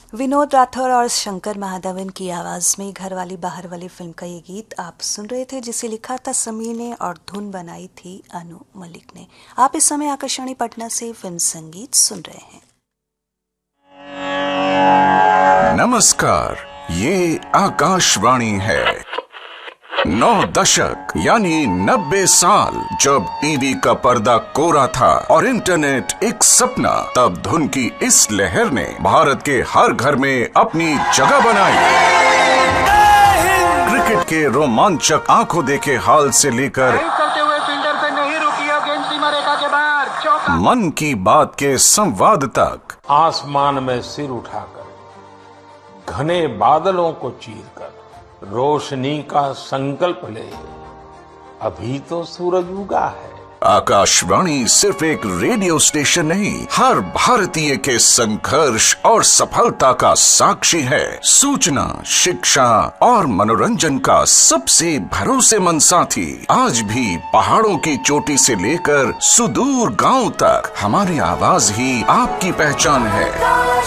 विनोद राठौर और शंकर महादेवन की आवाज में घरवाली बाहर वाली फिल्म का ये गीत आप सुन रहे थे, जिसे लिखा था समीर ने और धुन बनाई थी अनु मलिक ने। आप इस समय आकाशवाणी पटना से फिल्म संगीत सुन रहे हैं। नमस्कार, ये आकाशवाणी है। 9 दशक यानी 90 साल जब टीवी का पर्दा कोरा था और इंटरनेट एक सपना, तब धुन की इस लहर ने भारत के हर घर में अपनी जगह बनाई। क्रिकेट के रोमांचक आंखों देखे हाल से लेकर करते हुए फील्डर से नहीं रुकी और गेंद सीमा रेखा के बाहर, चौका। मन की बात के संवाद तक, आसमान में सिर उठाकर, घने बादलों को चीरकर रोशनी का संकल्प ले, अभी तो सूरज उगा है। आकाशवाणी सिर्फ एक रेडियो स्टेशन नहीं, हर भारतीय के संघर्ष और सफलता का साक्षी है। सूचना, शिक्षा और मनोरंजन का सबसे भरोसेमंद साथी। आज भी पहाड़ों की चोटी से लेकर सुदूर गांव तक हमारी आवाज ही आपकी पहचान है।